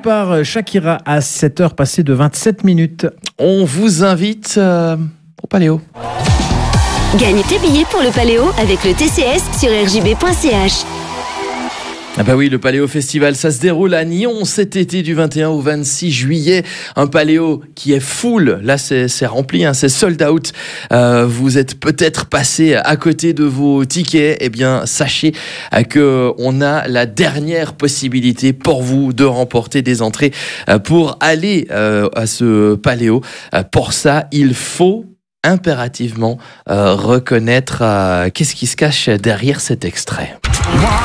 par Shakira à 7h passées de 27 minutes. On vous invite au Paléo. Gagne tes billets pour le Paléo avec le TCS sur rjb.ch. Ah bah oui, le Paléo Festival, ça se déroule à Nyon cet été du 21 au 26 juillet. Un Paléo qui est full. Là, c'est rempli, c'est sold out. Vous êtes peut-être passé à côté de vos tickets. Eh bien, sachez que on a la dernière possibilité pour vous de remporter des entrées pour aller à ce Paléo. Pour ça, il faut impérativement reconnaître qu'est-ce qui se cache derrière cet extrait.